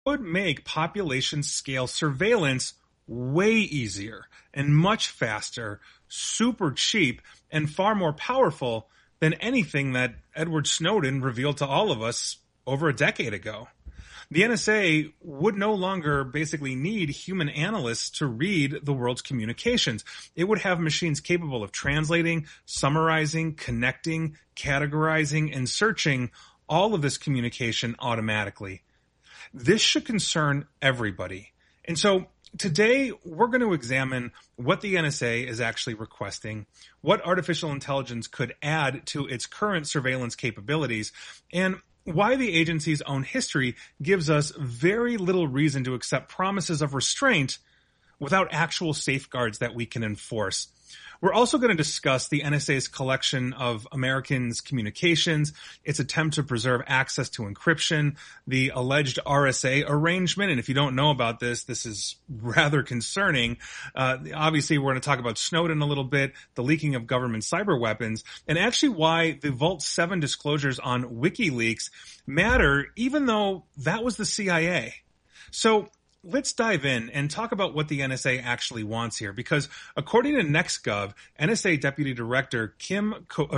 would make population scale surveillance way easier and much faster, super cheap, and far more powerful than anything that Edward Snowden revealed to all of us over a decade ago. The NSA would no longer basically need human analysts to read the world's communications. It would have machines capable of translating, summarizing, connecting, categorizing, and searching all of this communication automatically. This should concern everybody. And so today we're going to examine what the NSA is actually requesting, what artificial intelligence could add to its current surveillance capabilities, and why the agency's own history gives us very little reason to accept promises of restraint without actual safeguards that we can enforce. We're also going to discuss the NSA's collection of Americans' communications, its attempt to preserve access to encryption, the alleged RSA arrangement. And if you don't know about this, this is rather concerning. Obviously, we're going to talk about Snowden a little bit, the leaking of government cyber weapons, and actually why the Vault 7 disclosures on WikiLeaks matter, even though that was the CIA. So let's dive in and talk about what the NSA actually wants here, because according to NextGov, NSA Deputy Director Tim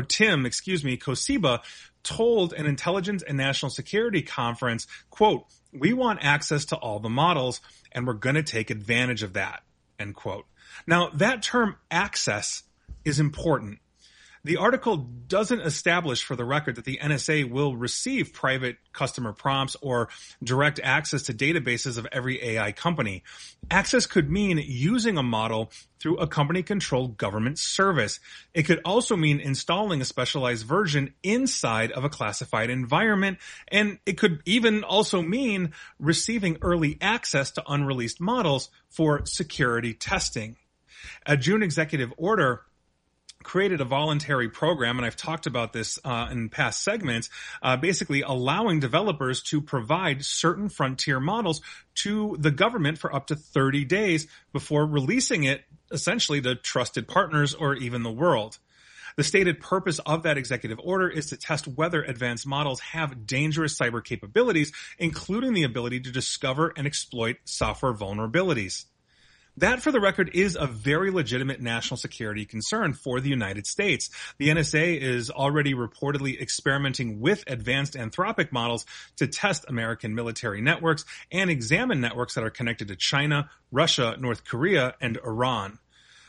Kosiba told an Intelligence and National Security Conference, quote, "We want access to all the models, and we're going to take advantage of that," end quote. Now, that term access is important. The article doesn't establish for the record that the NSA will receive private customer prompts or direct access to databases of every AI company. Access could mean using a model through a company-controlled government service. It could also mean installing a specialized version inside of a classified environment, and it could even also mean receiving early access to unreleased models for security testing. A June executive order created a voluntary program, and I've talked about this in past segments, basically allowing developers to provide certain frontier models to the government for up to 30 days before releasing it essentially to trusted partners or even the world. The stated purpose of that executive order is to test whether advanced models have dangerous cyber capabilities, including the ability to discover and exploit software vulnerabilities. That, for the record, is a very legitimate national security concern for the United States. The NSA is already reportedly experimenting with advanced Anthropic models to test American military networks and examine networks that are connected to China, Russia, North Korea, and Iran.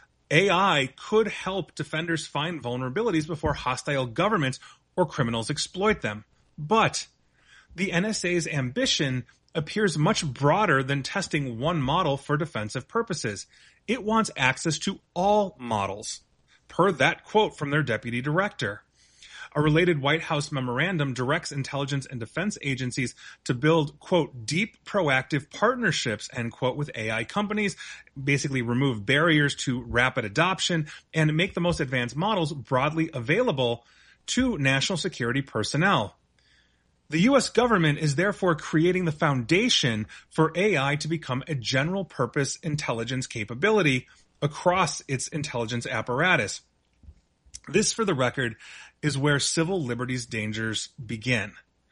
AI could help defenders find vulnerabilities before hostile governments or criminals exploit them. But the NSA's ambition appears much broader than testing one model for defensive purposes. It wants access to all models, per that quote from their deputy director. A related White House memorandum directs intelligence and defense agencies to build, quote, deep proactive partnerships, end quote, with AI companies, basically remove barriers to rapid adoption, and make the most advanced models broadly available to national security personnel. The U.S. government is therefore creating the foundation for AI to become a general-purpose intelligence capability across its intelligence apparatus. This, for the record, is where civil liberties dangers begin.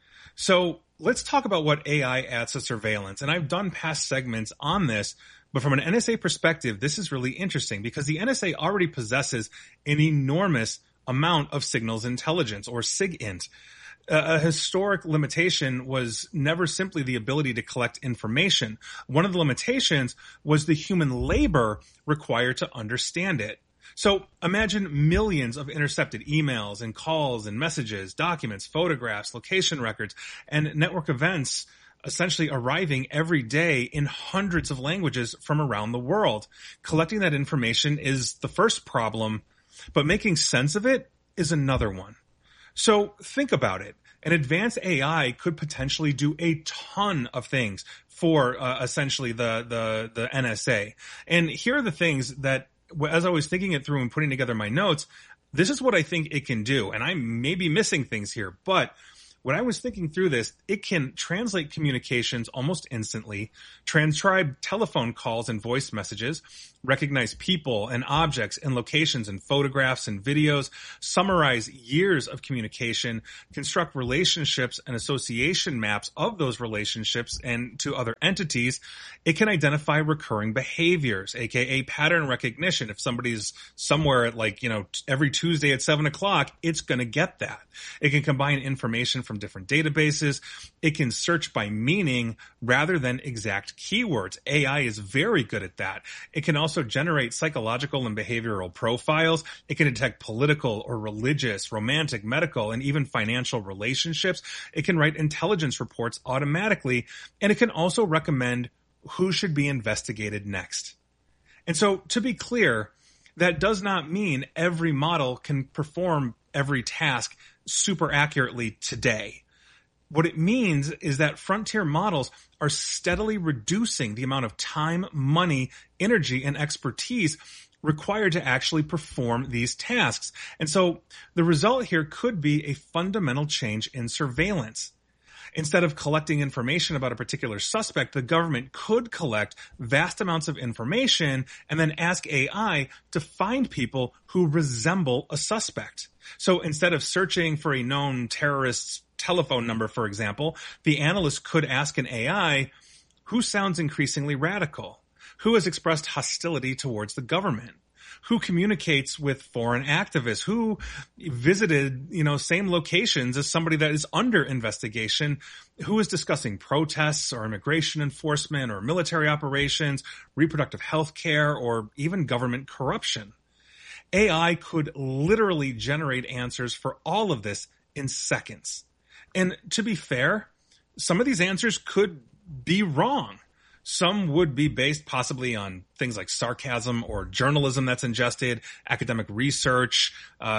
So let's talk about what AI adds to surveillance. And I've done past segments on this, but from an NSA perspective, this is really interesting because the NSA already possesses an enormous amount of signals intelligence, or SIGINT. A historic limitation was never simply the ability to collect information. One of the limitations was the human labor required to understand it. So imagine millions of intercepted emails and calls and messages, documents, photographs, location records, and network events essentially arriving every day in hundreds of languages from around the world. Collecting that information is the first problem, but making sense of it is another one. So think about it. An advanced AI could potentially do a ton of things for essentially the NSA. And here are the things that, as I was thinking it through and putting together my notes, this is what I think it can do. And I may be missing things here, but when I was thinking through this, it can translate communications almost instantly, transcribe telephone calls and voice messages, recognize people and objects and locations and photographs and videos, summarize years of communication, construct relationships and association maps of those relationships and to other entities. It can identify recurring behaviors, aka pattern recognition. If somebody's somewhere at every Tuesday at 7:00, it's going to get that. It can combine information from different databases. It can search by meaning rather than exact keywords. AI is very good at that. It can also generate psychological and behavioral profiles. It can detect political or religious, romantic, medical, and even financial relationships. It can write intelligence reports automatically, and it can also recommend who should be investigated next. And so, to be clear, that does not mean every model can perform every task super accurately today. What it means is that frontier models are steadily reducing the amount of time, money, energy, and expertise required to actually perform these tasks. And so the result here could be a fundamental change in surveillance. Instead of collecting information about a particular suspect, the government could collect vast amounts of information and then ask AI to find people who resemble a suspect. So instead of searching for a known terrorist's telephone number, for example, the analyst could ask an AI, who sounds increasingly radical? Who has expressed hostility towards the government? Who communicates with foreign activists? Who visited, same locations as somebody that is under investigation? Who is discussing protests or immigration enforcement or military operations, reproductive health care, or even government corruption? AI could literally generate answers for all of this in seconds. And to be fair, some of these answers could be wrong. Some would be based possibly on things like sarcasm or journalism that's ingested, academic research,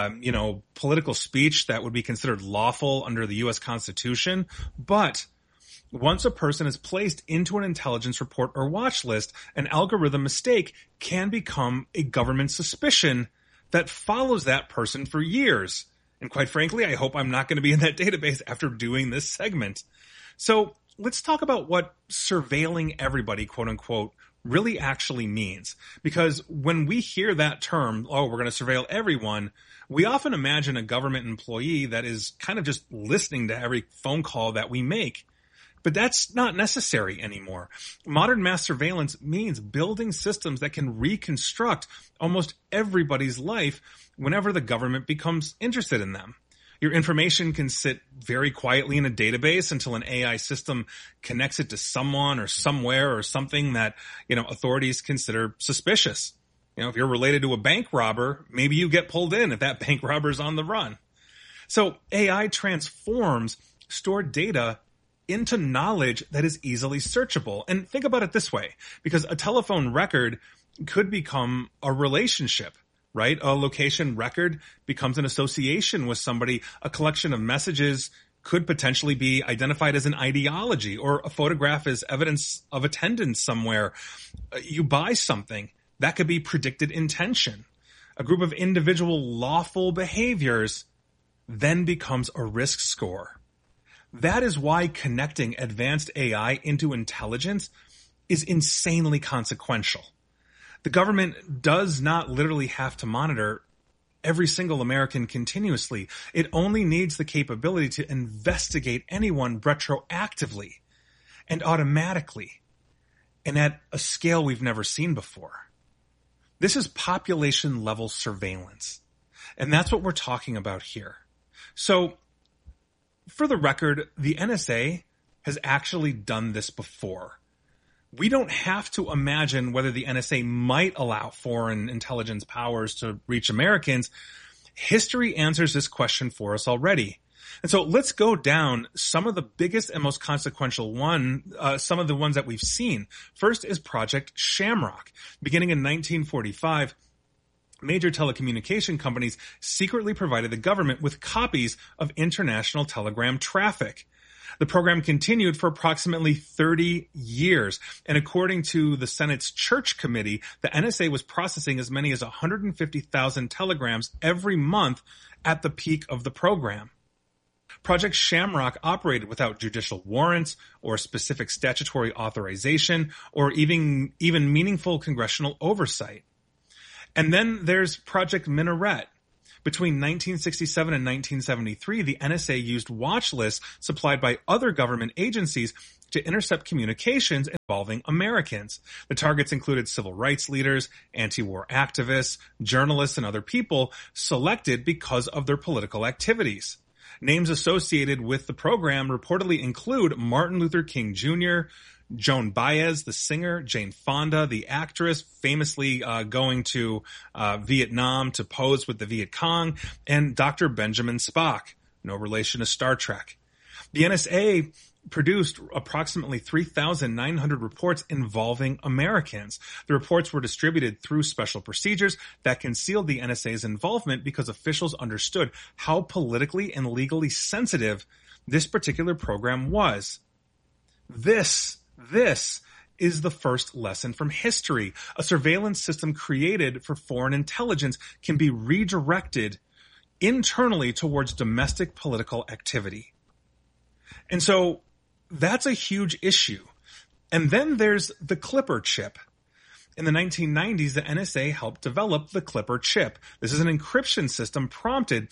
political speech that would be considered lawful under the U.S. Constitution. But once a person is placed into an intelligence report or watch list, an algorithm mistake can become a government suspicion that follows that person for years. And quite frankly, I hope I'm not going to be in that database after doing this segment. So let's talk about what surveilling everybody, quote unquote, really actually means. Because when we hear that term, we're going to surveil everyone, we often imagine a government employee that is kind of just listening to every phone call that we make. But that's not necessary anymore. Modern mass surveillance means building systems that can reconstruct almost everybody's life whenever the government becomes interested in them. Your information can sit very quietly in a database until an AI system connects it to someone or somewhere or something that, authorities consider suspicious. If you're related to a bank robber, maybe you get pulled in if that bank robber's on the run. So AI transforms stored data into knowledge that is easily searchable. And think about it this way, because a telephone record could become a relationship. Right? A location record becomes an association with somebody. A collection of messages could potentially be identified as an ideology, or a photograph is evidence of attendance somewhere. You buy something, that could be predicted intention. A group of individual lawful behaviors then becomes a risk score. That is why connecting advanced AI into intelligence is insanely consequential. The government does not literally have to monitor every single American continuously. It only needs the capability to investigate anyone retroactively and automatically, and at a scale we've never seen before. This is population-level surveillance, and that's what we're talking about here. So, for the record, the NSA has actually done this before. We don't have to imagine whether the NSA might allow foreign intelligence powers to reach Americans. History answers this question for us already. And so let's go down some of the biggest and most consequential some of the ones that we've seen. First is Project Shamrock. Beginning in 1945, major telecommunication companies secretly provided the government with copies of international telegram traffic. The program continued for approximately 30 years, and according to the Senate's Church Committee, the NSA was processing as many as 150,000 telegrams every month at the peak of the program. Project Shamrock operated without judicial warrants or specific statutory authorization or even meaningful congressional oversight. And then there's Project Minaret. Between 1967 and 1973, the NSA used watch lists supplied by other government agencies to intercept communications involving Americans. The targets included civil rights leaders, anti-war activists, journalists, and other people selected because of their political activities. Names associated with the program reportedly include Martin Luther King Jr., Joan Baez, the singer, Jane Fonda, the actress, famously going to Vietnam to pose with the Viet Cong, and Dr. Benjamin Spock, no relation to Star Trek. The NSA produced approximately 3,900 reports involving Americans. The reports were distributed through special procedures that concealed the NSA's involvement because officials understood how politically and legally sensitive this particular program was. This is the first lesson from history. A surveillance system created for foreign intelligence can be redirected internally towards domestic political activity. And so that's a huge issue. And then there's the Clipper chip. In the 1990s, the NSA helped develop the Clipper chip. This is an encryption system promoted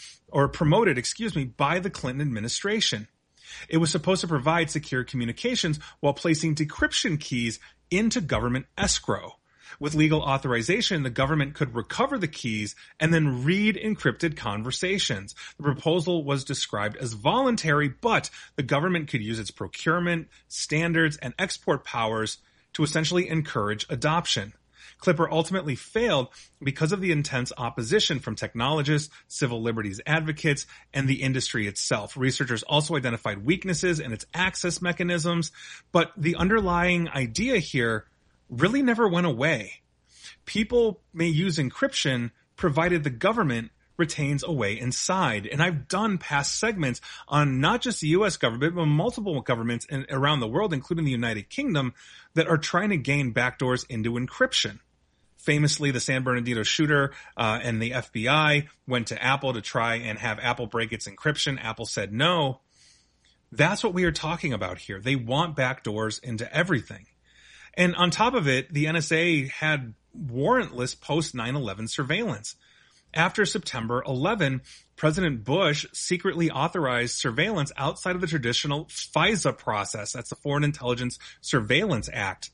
by the Clinton administration. It was supposed to provide secure communications while placing decryption keys into government escrow. With legal authorization, the government could recover the keys and then read encrypted conversations. The proposal was described as voluntary, but the government could use its procurement, standards, and export powers to essentially encourage adoption. Clipper ultimately failed because of the intense opposition from technologists, civil liberties advocates, and the industry itself. Researchers also identified weaknesses in its access mechanisms, but the underlying idea here really never went away. People may use encryption provided the government retains a way inside. And I've done past segments on not just the U.S. government, but multiple governments around the world, including the United Kingdom, that are trying to gain backdoors into encryption. Famously, the San Bernardino shooter and the FBI went to Apple to try and have Apple break its encryption. Apple said no. That's what we are talking about here. They want backdoors into everything. And on top of it, the NSA had warrantless post 9/11 surveillance. After September 11, President Bush secretly authorized surveillance outside of the traditional FISA process. That's the Foreign Intelligence Surveillance Act.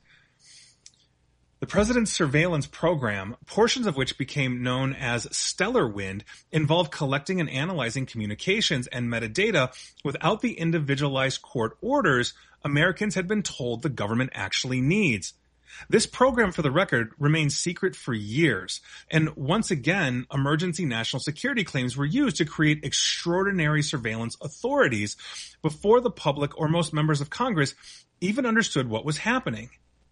The president's surveillance program, portions of which became known as Stellar Wind, involved collecting and analyzing communications and metadata without the individualized court orders Americans had been told the government actually needs. This program, for the record, remained secret for years, and once again, emergency national security claims were used to create extraordinary surveillance authorities before the public or most members of Congress even understood what was happening.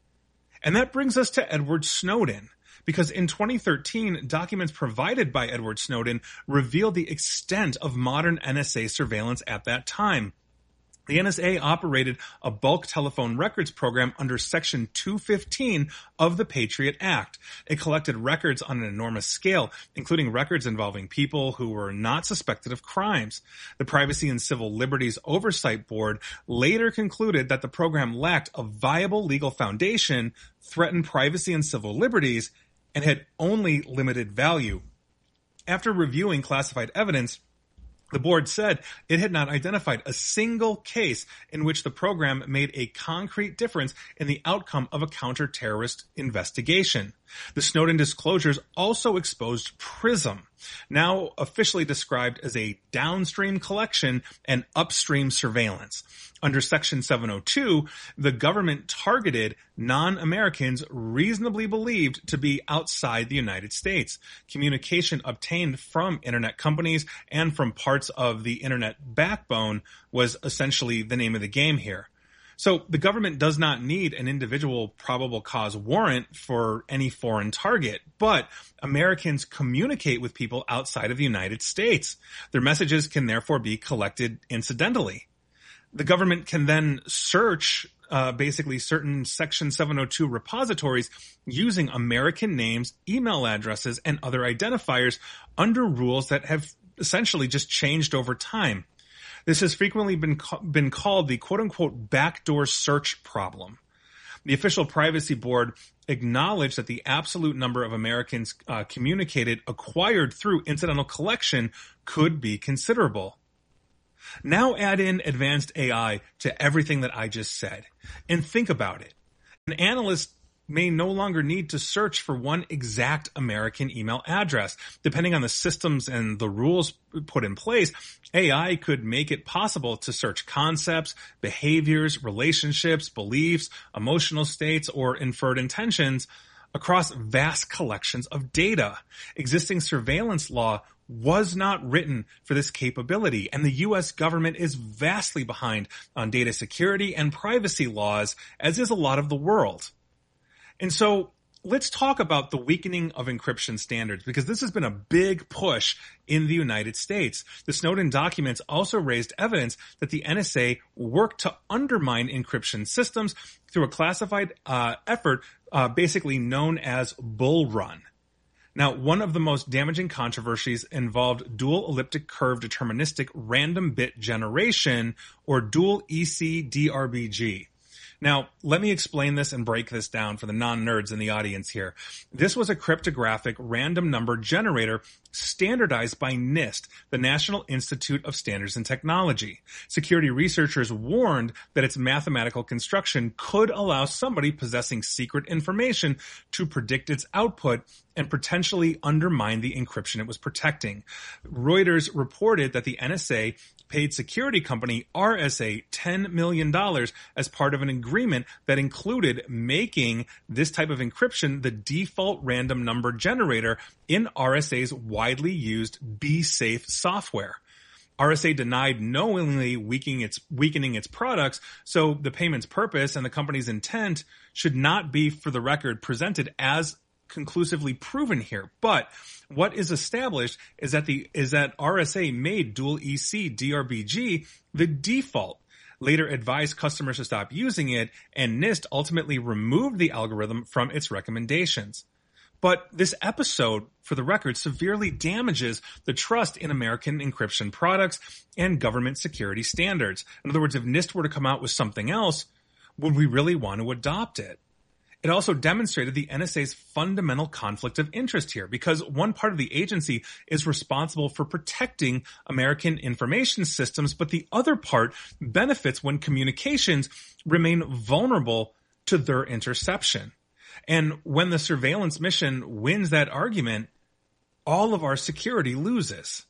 And that brings us to Edward Snowden, because in 2013, documents provided by Edward Snowden revealed the extent of modern NSA surveillance at that time. The NSA operated a bulk telephone records program under Section 215 of the Patriot Act. It collected records on an enormous scale, including records involving people who were not suspected of crimes. The Privacy and Civil Liberties Oversight Board later concluded that the program lacked a viable legal foundation, threatened privacy and civil liberties, and had only limited value. After reviewing classified evidence, the board said it had not identified a single case in which the program made a concrete difference in the outcome of a counter-terrorist investigation. The Snowden disclosures also exposed PRISM, now officially described as a downstream collection and upstream surveillance. Under Section 702, the government targeted non-Americans reasonably believed to be outside the United States. Communication obtained from internet companies and from parts of the internet backbone was essentially the name of the game here. So the government does not need an individual probable cause warrant for any foreign target, but Americans communicate with people outside of the United States. Their messages can therefore be collected incidentally. The government can then search basically certain Section 702 repositories using American names, email addresses, and other identifiers under rules that have essentially just changed over time. This has frequently been called the quote-unquote backdoor search problem. The official privacy board acknowledged that the absolute number of Americans communicated acquired through incidental collection could be considerable. Now add in advanced AI to everything that I just said, and think about it. An analyst may no longer need to search for one exact American email address. Depending on the systems and the rules put in place, AI could make it possible to search concepts, behaviors, relationships, beliefs, emotional states, or inferred intentions across vast collections of data. Existing surveillance law was not written for this capability, and the U.S. government is vastly behind on data security and privacy laws, as is a lot of the world. And so let's talk about the weakening of encryption standards, because this has been a big push in the United States. The Snowden documents also raised evidence that the NSA worked to undermine encryption systems through a classified effort basically known as Bull Run. Now, one of the most damaging controversies involved dual elliptic curve deterministic random bit generation, or dual ECDRBG. Now, let me explain this and break this down for the non-nerds in the audience here. This was a cryptographic random number generator standardized by NIST, the National Institute of Standards and Technology. Security researchers warned that its mathematical construction could allow somebody possessing secret information to predict its output and potentially undermine the encryption it was protecting. Reuters reported that the NSA paid security company RSA $10 million as part of an agreement that included making this type of encryption the default random number generator in RSA's widely used BSafe software. RSA denied knowingly weakening its products, so the payment's purpose and the company's intent should not be, for the record, presented as conclusively proven here. But what is established is that RSA made dual EC DRBG the default, later advised customers to stop using it, and NIST ultimately removed the algorithm from its recommendations. But this episode, for the record, severely damages the trust in American encryption products and government security standards. In other words, if NIST were to come out with something else, would we really want to adopt it? It also demonstrated the NSA's fundamental conflict of interest here, because one part of the agency is responsible for protecting American information systems, but the other part benefits when communications remain vulnerable to their interception. And when the surveillance mission wins that argument, all of our security loses.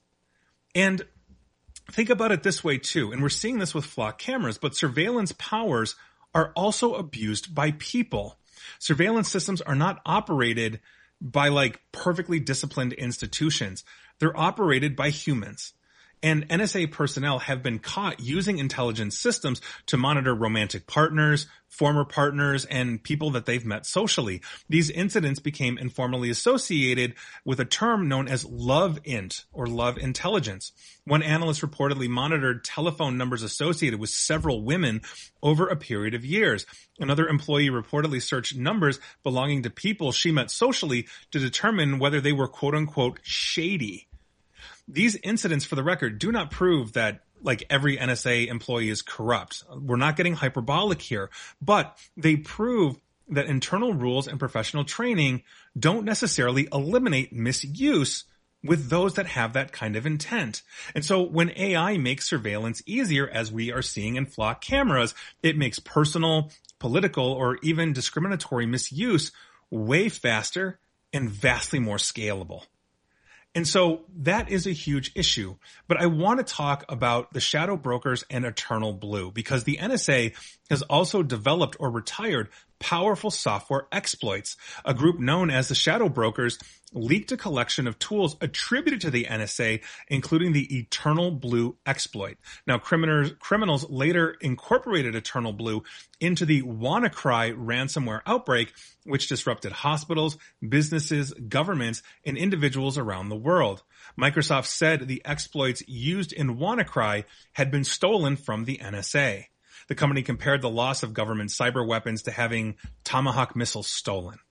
And think about it this way too, and we're seeing this with flock cameras, but surveillance powers are also abused by people. Surveillance systems are not operated by perfectly disciplined institutions. They're operated by humans. And NSA personnel have been caught using intelligence systems to monitor romantic partners, former partners, and people that they've met socially. These incidents became informally associated with a term known as love-int, or love intelligence. One analyst reportedly monitored telephone numbers associated with several women over a period of years. Another employee reportedly searched numbers belonging to people she met socially to determine whether they were quote-unquote shady. These incidents, for the record, do not prove that every NSA employee is corrupt. We're not getting hyperbolic here, but they prove that internal rules and professional training don't necessarily eliminate misuse with those that have that kind of intent. And so when AI makes surveillance easier, as we are seeing in flock cameras, it makes personal, political, or even discriminatory misuse way faster and vastly more scalable. And so that is a huge issue. But I want to talk about the shadow brokers and Eternal Blue, because the NSA has also developed or retired powerful software exploits. A group known as the Shadow Brokers leaked a collection of tools attributed to the NSA, including the Eternal Blue exploit. Now, criminals later incorporated Eternal Blue into the WannaCry ransomware outbreak, which disrupted hospitals, businesses, governments, and individuals around the world. Microsoft said the exploits used in WannaCry had been stolen from the NSA. The company compared the loss of government cyber weapons to having Tomahawk missiles stolen.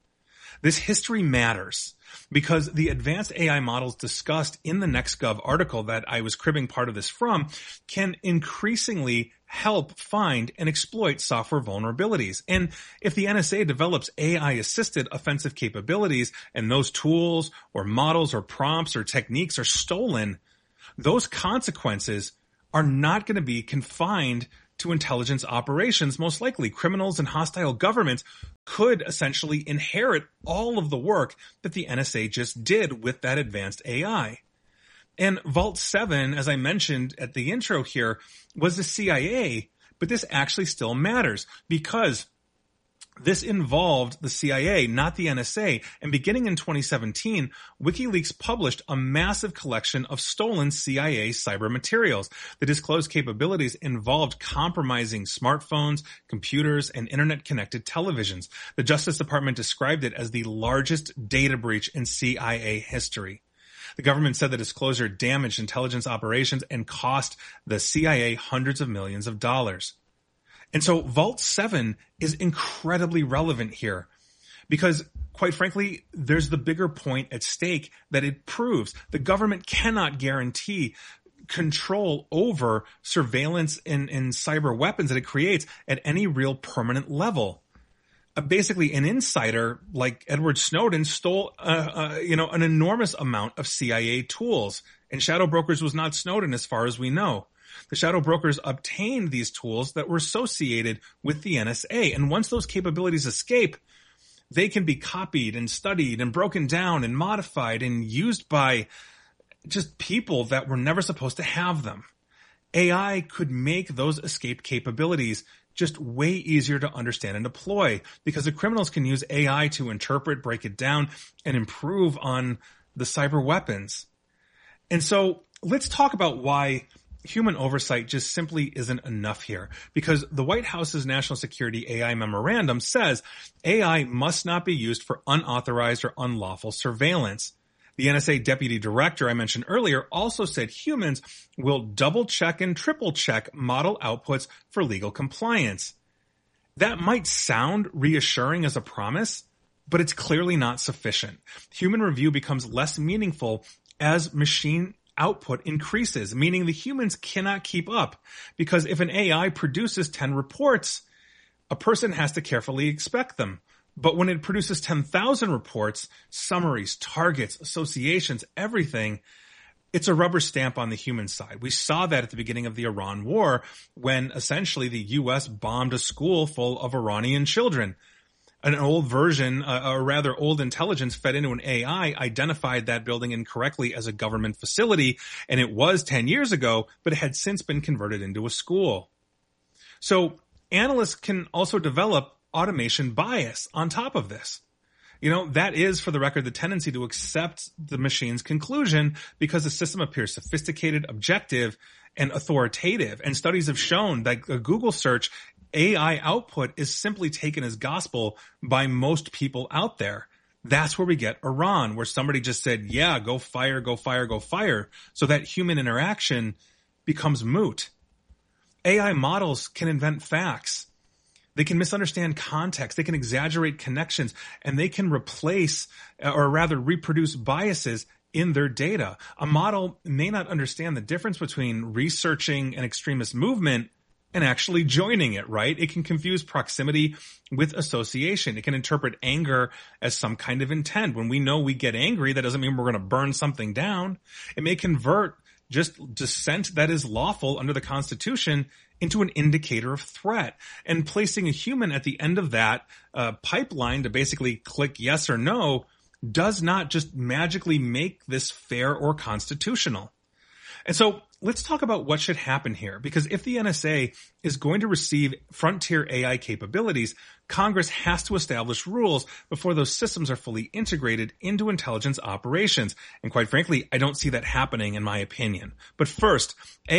This history matters because the advanced AI models discussed in the NextGov article that I was cribbing part of this from can increasingly help find and exploit software vulnerabilities. And if the NSA develops AI-assisted offensive capabilities and those tools or models or prompts or techniques are stolen, those consequences are not going to be confined to intelligence operations. Most likely, criminals and hostile governments could essentially inherit all of the work that the NSA just did with that advanced AI. And Vault 7, as I mentioned at the intro here, was the CIA, but this actually still matters because this involved the CIA, not the NSA. And beginning in 2017, WikiLeaks published a massive collection of stolen CIA cyber materials. The disclosed capabilities involved compromising smartphones, computers, and internet-connected televisions. The Justice Department described it as the largest data breach in CIA history. The government said the disclosure damaged intelligence operations and cost the CIA hundreds of millions of dollars. And so Vault 7 is incredibly relevant here because, quite frankly, there's the bigger point at stake that it proves. The government cannot guarantee control over surveillance and cyber weapons that it creates at any real permanent level. Basically, an insider like Edward Snowden stole, an enormous amount of CIA tools, and shadow brokers was not Snowden as far as we know. The shadow brokers obtained these tools that were associated with the NSA. And once those capabilities escape, they can be copied and studied and broken down and modified and used by just people that were never supposed to have them. AI could make those escaped capabilities just way easier to understand and deploy because the criminals can use AI to interpret, break it down, and improve on the cyber weapons. And so let's talk about why human oversight just simply isn't enough here, because the White House's National Security AI Memorandum says AI must not be used for unauthorized or unlawful surveillance. The NSA deputy director I mentioned earlier also said humans will double check and triple check model outputs for legal compliance. That might sound reassuring as a promise, but it's clearly not sufficient. Human review becomes less meaningful as machine output increases, meaning the humans cannot keep up, because if an AI produces 10 reports, a person has to carefully inspect them. But when it produces 10,000 reports, summaries, targets, associations, everything, it's a rubber stamp on the human side. We saw that at the beginning of the Iran war when essentially the U.S. bombed a school full of Iranian children. An old version, or rather old intelligence fed into an AI identified that building incorrectly as a government facility, and it was 10 years ago, but it had since been converted into a school. So analysts can also develop automation bias on top of this. That is, for the record, the tendency to accept the machine's conclusion because the system appears sophisticated, objective, and authoritative. And studies have shown that a Google search AI output is simply taken as gospel by most people out there. That's where we get Iran, where somebody just said, yeah, go fire, go fire, go fire. So that human interaction becomes moot. AI models can invent facts. They can misunderstand context. They can exaggerate connections, and they can replace or rather reproduce biases in their data. A model may not understand the difference between researching an extremist movement and actually joining it, right? It can confuse proximity with association. It can interpret anger as some kind of intent. When we know we get angry, that doesn't mean we're going to burn something down. It may convert just dissent that is lawful under the Constitution into an indicator of threat. And placing a human at the end of that pipeline to basically click yes or no does not just magically make this fair or constitutional. And so let's talk about what should happen here, because if the NSA is going to receive frontier AI capabilities, Congress has to establish rules before those systems are fully integrated into intelligence operations. And quite frankly, I don't see that happening in my opinion. But first,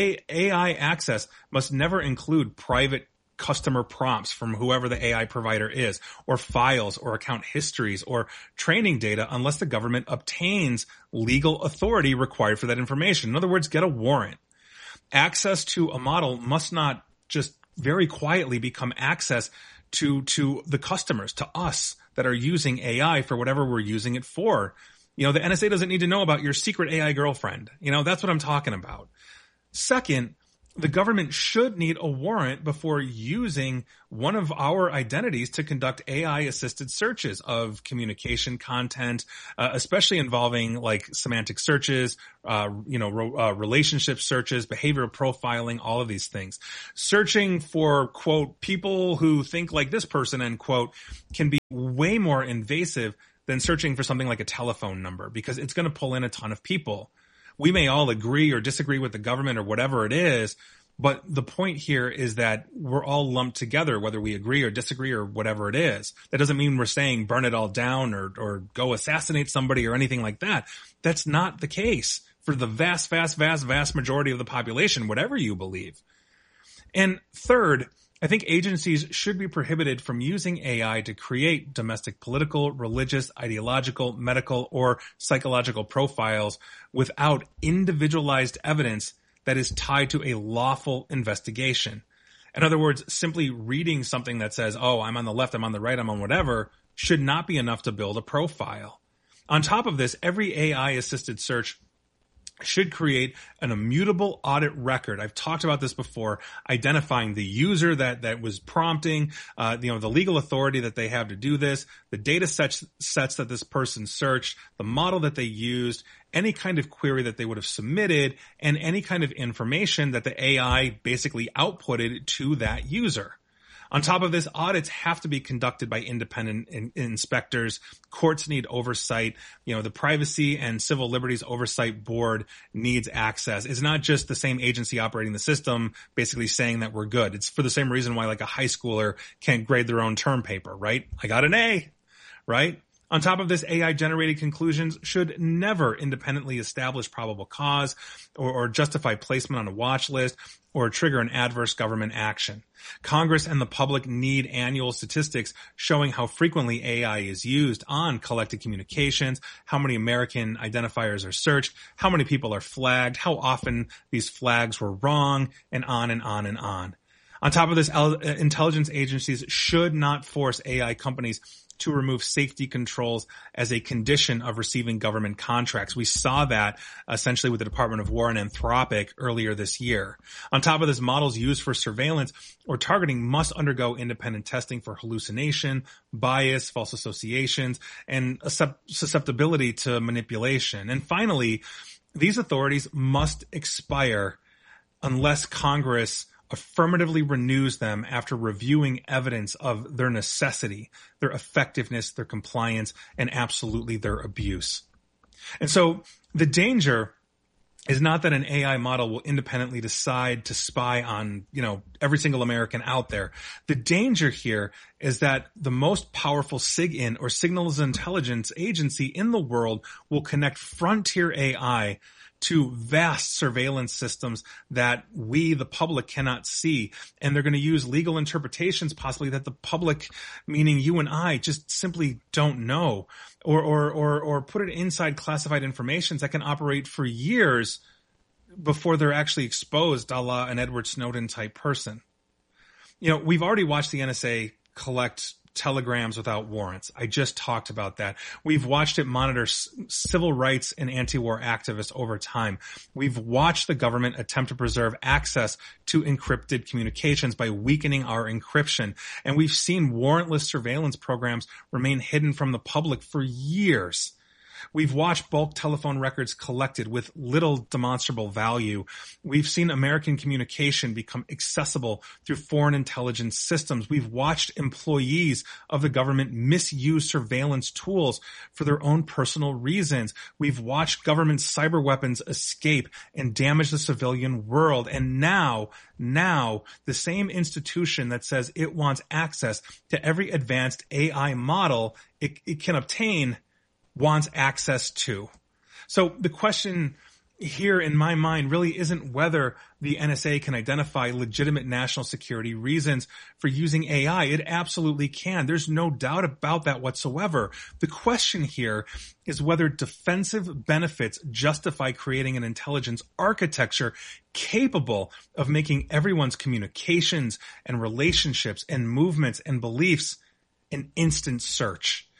AI access must never include private customer prompts from whoever the AI provider is, or files or account histories or training data unless the government obtains legal authority required for that information. In other words, get a warrant. Access to a model must not just very quietly become access to the customers, to us, that are using AI for whatever we're using it for. The NSA doesn't need to know about your secret AI girlfriend. That's what I'm talking about. Second, the government should need a warrant before using one of our identities to conduct AI-assisted searches of communication content, especially involving like semantic searches, relationship searches, behavioral profiling, all of these things. Searching for, quote, people who think like this person, end quote, can be way more invasive than searching for something like a telephone number, because it's going to pull in a ton of people. We may all agree or disagree with the government or whatever it is, but the point here is that we're all lumped together, whether we agree or disagree or whatever it is. That doesn't mean we're saying burn it all down or go assassinate somebody or anything like that. That's not the case for the vast majority of the population, whatever you believe. And third, I think agencies should be prohibited from using AI to create domestic political, religious, ideological, medical, or psychological profiles without individualized evidence that is tied to a lawful investigation. In other words, simply reading something that says, oh, I'm on the left, I'm on the right, I'm on whatever, should not be enough to build a profile. On top of this, every AI-assisted search should create an immutable audit record. I've talked about this before, identifying the user that was prompting, the legal authority that they have to do this, the data sets that this person searched, the model that they used, any kind of query that they would have submitted, and any kind of information that the AI basically outputted to that user. On top of this, audits have to be conducted by independent inspectors. Courts need oversight. The Privacy and Civil Liberties Oversight Board needs access. It's not just the same agency operating the system basically saying that we're good. It's for the same reason why like a high schooler can't grade their own term paper, right? I got an A, right? On top of this, AI-generated conclusions should never independently establish probable cause or justify placement on a watch list or trigger an adverse government action. Congress and the public need annual statistics showing how frequently AI is used on collected communications, how many American identifiers are searched, how many people are flagged, how often these flags were wrong, and on and on and on. On top of this, intelligence agencies should not force AI companies to remove safety controls as a condition of receiving government contracts. We saw that essentially with the Department of War and Anthropic earlier this year. On top of this, models used for surveillance or targeting must undergo independent testing for hallucination, bias, false associations, and susceptibility to manipulation. And finally, these authorities must expire unless Congress affirmatively renews them after reviewing evidence of their necessity, their effectiveness, their compliance, and absolutely their abuse. And so the danger is not that an AI model will independently decide to spy on, every single American out there. The danger here is that the most powerful SIGINT or signals intelligence agency in the world will connect frontier AI to vast surveillance systems that we, the public, cannot see. And they're going to use legal interpretations possibly that the public, meaning you and I, just simply don't know. Or put it inside classified informations that can operate for years before they're actually exposed, a la an Edward Snowden type person. We've already watched the NSA collect telegrams without warrants. I just talked about that. We've watched it monitor civil rights and anti-war activists over time. We've watched the government attempt to preserve access to encrypted communications by weakening our encryption. And we've seen warrantless surveillance programs remain hidden from the public for years. We've watched bulk telephone records collected with little demonstrable value. We've seen American communication become accessible through foreign intelligence systems. We've watched employees of the government misuse surveillance tools for their own personal reasons. We've watched government cyber weapons escape and damage the civilian world. And now the same institution that says it wants access to every advanced AI model it can obtain wants access to. So the question here in my mind really isn't whether the NSA can identify legitimate national security reasons for using AI. It absolutely can. There's no doubt about that whatsoever. The question here is whether defensive benefits justify creating an intelligence architecture capable of making everyone's communications and relationships and movements and beliefs an instant search.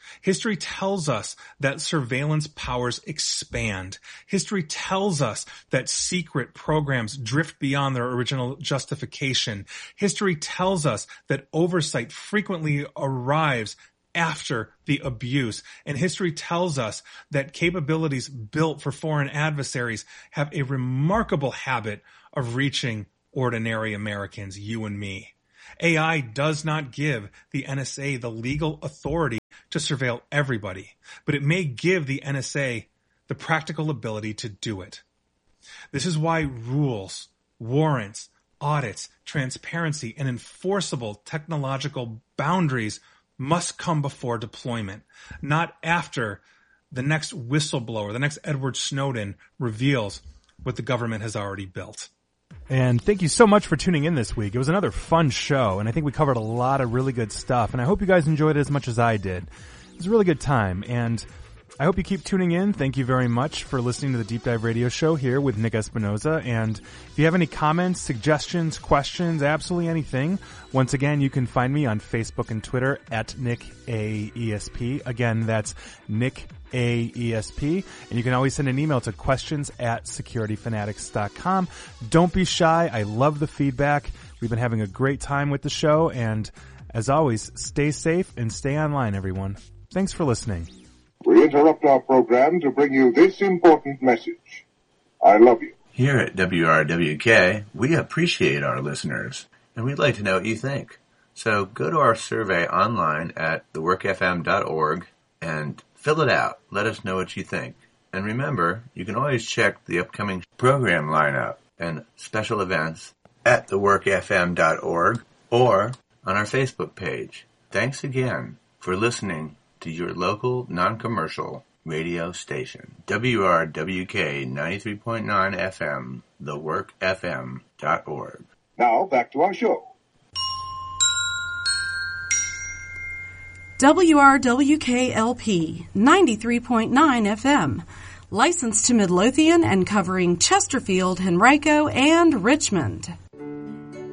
History tells us that surveillance powers expand. History tells us that secret programs drift beyond their original justification. History tells us that oversight frequently arrives after the abuse. And history tells us that capabilities built for foreign adversaries have a remarkable habit of reaching ordinary Americans, you and me. AI does not give the NSA the legal authority to surveil everybody, but it may give the NSA the practical ability to do it. This is why rules, warrants, audits, transparency, and enforceable technological boundaries must come before deployment, not after the next whistleblower, the next Edward Snowden reveals what the government has already built. And thank you so much for tuning in this week. It was another fun show, and I think we covered a lot of really good stuff, and I hope you guys enjoyed it as much as I did. It was a really good time, and I hope you keep tuning in. Thank you very much for listening to the Deep Dive Radio Show here with Nick Espinoza. And if you have any comments, suggestions, questions, absolutely anything, once again, you can find me on Facebook and Twitter at NickAESP. Again, that's NickAESP. And you can always send an email to questions@securityfanatics.com. Don't be shy. I love the feedback. We've been having a great time with the show. And as always, stay safe and stay online, everyone. Thanks for listening. We interrupt our program to bring you this important message. I love you. Here at WRWK, we appreciate our listeners, and we'd like to know what you think. So go to our survey online at theworkfm.org and fill it out. Let us know what you think. And remember, you can always check the upcoming program lineup and special events at theworkfm.org or on our Facebook page. Thanks again for listening to your local non-commercial radio station. WRWK 93.9 FM, theworkfm.org. Now, back to our show. WRWK-LP 93.9 FM. Licensed to Midlothian and covering Chesterfield, Henrico, and Richmond.